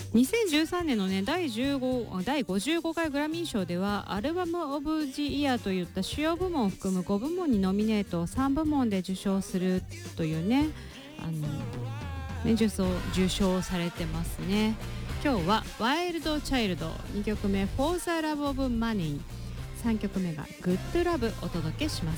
2013年のね第55回グラミー賞ではアルバム・オブ・ジ・イヤーといった主要部門を含む5部門にノミネート、3部門で受賞するというね受賞されてますね。今日はワイルド・チャイルド、2曲目 For the Love of Money、3曲目が Good Love お届けします。